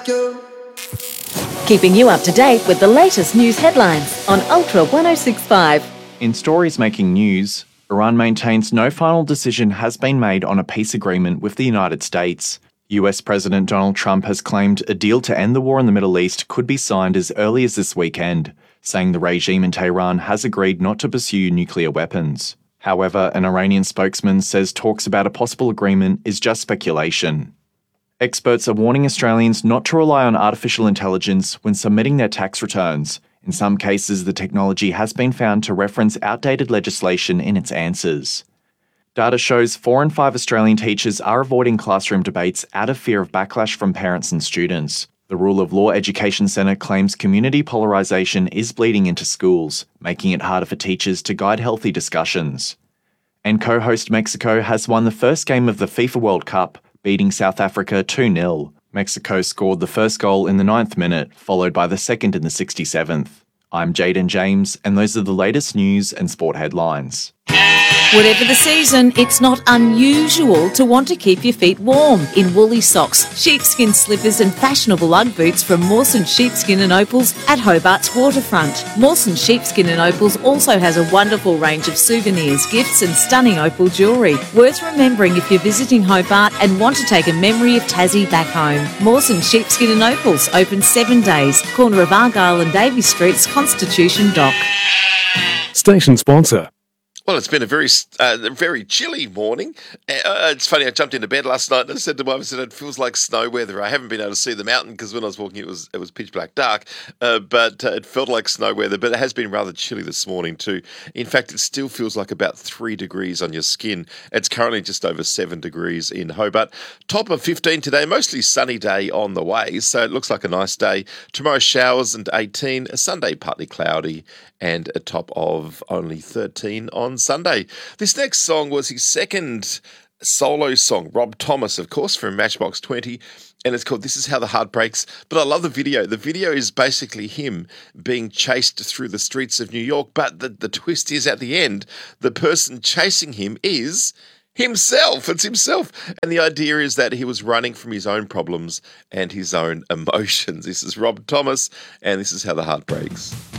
Keeping you up to date with the latest news headlines on Ultra 1065. In stories making news, Iran maintains no final decision has been made on a peace agreement with the United States. US President Donald Trump has claimed a deal to end the war in the Middle East could be signed as early as this weekend, saying the regime in Tehran has agreed not to pursue nuclear weapons. However, an Iranian spokesman says talks about a possible agreement is just speculation. Experts are warning Australians not to rely on artificial intelligence when submitting their tax returns. In some cases, the technology has been found to reference outdated legislation in its answers. Data shows 4 in 5 Australian teachers are avoiding classroom debates out of fear of backlash from parents and students. The Rule of Law Education Centre claims community polarisation is bleeding into schools, making it harder for teachers to guide healthy discussions. And co-host Mexico has won the first game of the FIFA World Cup, beating South Africa 2-0. Mexico scored the first goal in the 9th minute, followed by the second in the 67th. I'm Jaden James, and those are the latest news and sport headlines. Whatever the season, it's not unusual to want to keep your feet warm in woolly socks, sheepskin slippers and fashionable Ugg boots from Mawson Sheepskin and Opals at Hobart's waterfront. Mawson Sheepskin and Opals also has a wonderful range of souvenirs, gifts and stunning opal jewellery. Worth remembering if you're visiting Hobart and want to take a memory of Tassie back home. Mawson Sheepskin and Opals, open 7 days, corner of Argyle and Davies Streets, Constitution Dock. Station sponsor. Well, it's been a very chilly morning. It's funny, I jumped into bed last night and I said to my wife, it feels like snow weather. I haven't been able to see the mountain because when I was walking it was pitch black dark, but it felt like snow weather. But it has been rather chilly this morning too. In fact, it still feels like about 3 degrees on your skin. It's currently just over 7 degrees in Hobart. Top of 15 today, mostly sunny day on the way, so it looks like a nice day. Tomorrow showers and 18, Sunday partly cloudy, and a top of only 13 on Sunday. This next song was his second solo song, Rob Thomas, of course, from Matchbox 20, and it's called This Is How the Heart Breaks. But I love the video. The video is basically him being chased through the streets of New York, but the twist is at the end, the person chasing him is himself. It's himself. And the idea is that he was running from his own problems and his own emotions. This is Rob Thomas, and This Is How the Heart Breaks.